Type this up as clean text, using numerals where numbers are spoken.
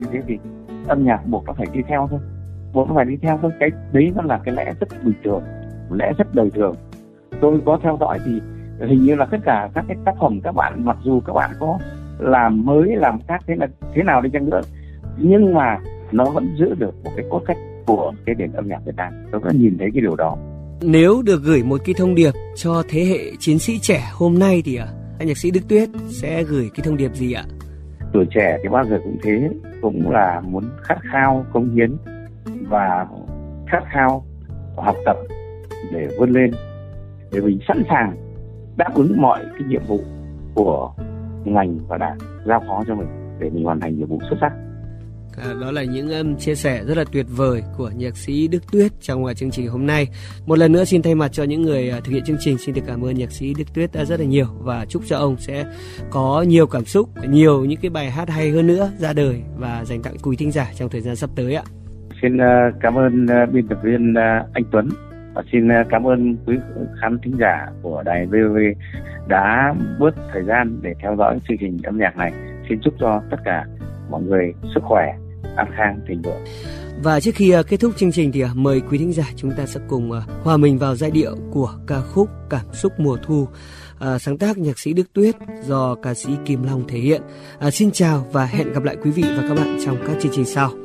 thế thì âm nhạc buộc nó phải đi theo thôi, cái đấy nó là cái lẽ rất bình thường, lẽ rất đời thường. Tôi có theo dõi thì hình như là tất cả các cái tác phẩm các bạn, mặc dù các bạn có làm mới làm khác thế nào đi chăng nữa, nhưng mà nó vẫn giữ được một cái cốt cách của cái nền âm nhạc Việt Nam. Tôi đã nhìn thấy cái điều đó. Nếu được gửi một cái thông điệp cho thế hệ chiến sĩ trẻ hôm nay thì anh nhạc sĩ Đức Tuyết sẽ gửi cái thông điệp gì ạ? Tuổi trẻ thì bao giờ cũng thế, cũng là muốn khát khao cống hiến và khát khao học tập để vươn lên, để mình sẵn sàng đáp ứng mọi cái nhiệm vụ của ngành và đảng giao phó cho mình để mình hoàn thành nhiệm vụ xuất sắc. Đó là những chia sẻ rất là tuyệt vời của nhạc sĩ Đức Tuyết trong chương trình hôm nay. Một lần nữa xin thay mặt cho những người thực hiện chương trình, xin được cảm ơn nhạc sĩ Đức Tuyết rất là nhiều và chúc cho ông sẽ có nhiều cảm xúc, nhiều những cái bài hát hay hơn nữa ra đời và dành tặng quý thính giả trong thời gian sắp tới ạ. Xin cảm ơn biên tập viên anh Tuấn và xin cảm ơn quý khán thính giả của đài VOV đã bớt thời gian để theo dõi chương trình âm nhạc này. Xin chúc cho tất cả mọi người sức khỏe, an khang, thịnh vượng. Và trước khi kết thúc chương trình thì mời quý thính giả chúng ta sẽ cùng hòa mình vào giai điệu của ca khúc Cảm xúc mùa thu, sáng tác nhạc sĩ Đức Tuyết do ca sĩ Kim Long thể hiện. Xin chào và hẹn gặp lại quý vị và các bạn trong các chương trình sau.